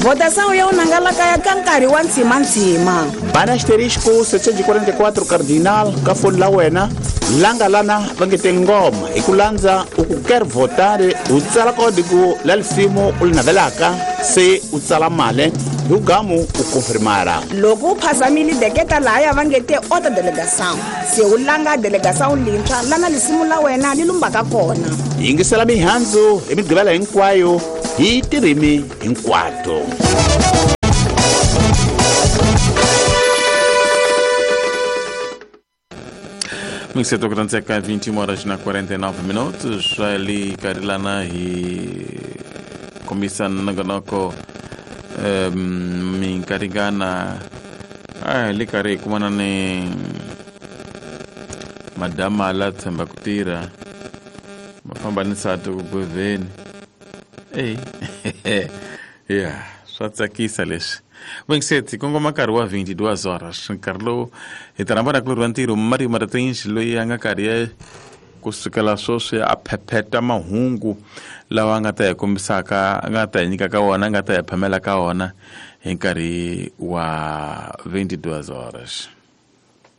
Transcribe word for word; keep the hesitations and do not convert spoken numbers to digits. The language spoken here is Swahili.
votação ya unangalaka ya kankari wa ntsima ntsima bana asterisco setecentos e quarenta e quatro cardinal ka foni la wena langa lana va nge te ngoma hi ku landza u ku quer votar u tsala código la lisimu u li navelaka se u tsala male hi ugamu u confirmara loko u phasamile deketa laya va nge te ota delegação se u langa delegação lintshwa lana lisimu la wena li lumbaka kona yingisela mihandzu hi migqivela hinkwayo hi tirimi hinkwato. Mixer Tocranteca, vinte e uma horas na quarenta e nove minutos. Ali, Carilana e Comissão Naganoko Minkarigana. Ah, ali, Cari, como nani Madama Alat Mbakutira. Mapambani Sato Guveni. Ei, yeah, só te aqui, Sales. Bem, sete, com uma carua vinte e duas horas. Carlo, e taramba na Clorantiro, Mário Martins, Luianga Caria, Cuscala Socia, a Pepeta Mahungu, Lawangata, Comisaka, Angata, Nikakawana, Angata, Pamela Kaona, em Cari, wa vinte e duas horas.